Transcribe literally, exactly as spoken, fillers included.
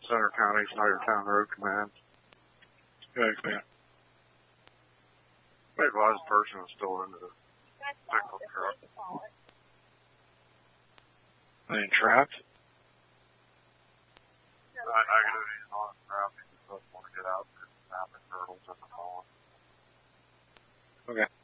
Center County Snyder Town Road Command. Okay, command. Maybe advised person is still in the pickup truck. And trapped? Uh, negative, he's not trapped. He just doesn't want to get out because the snapping turtles at the phone. Okay.